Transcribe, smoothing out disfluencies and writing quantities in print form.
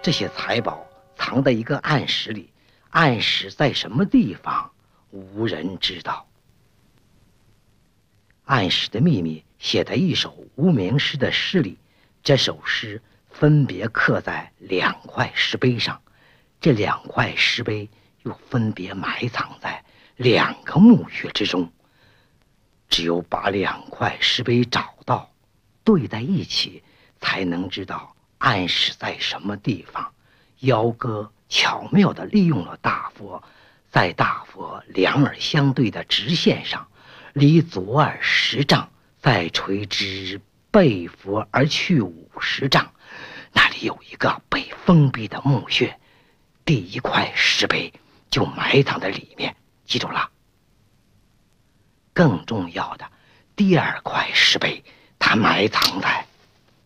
这些财宝藏在一个暗室里，暗室在什么地方，无人知道。暗室的秘密写在一首无名氏的诗里，这首诗分别刻在2块石碑上，这2块石碑又分别埋藏在2个墓穴之中。只有把2块石碑找到，对在一起，才能知道暗室在什么地方。幺哥巧妙地利用了大佛，在大佛2耳相对的直线上，离左耳10丈，再垂直背佛而去50丈，那里有一个被封闭的墓穴，第1块石碑就埋藏在里面，记住了。更重要的，第2块石碑它埋藏在